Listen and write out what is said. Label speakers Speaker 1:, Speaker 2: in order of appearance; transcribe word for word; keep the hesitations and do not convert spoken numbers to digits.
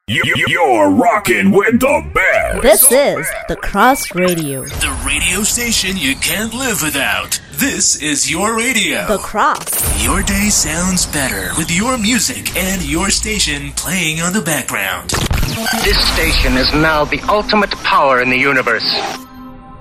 Speaker 1: You're rocking with the best.
Speaker 2: This is The Cross Radio.
Speaker 3: The radio station you can't live without. This is your radio.
Speaker 2: The Cross.
Speaker 3: Your day sounds better with your music and your station playing on the background.
Speaker 4: This station is now the ultimate power in the universe.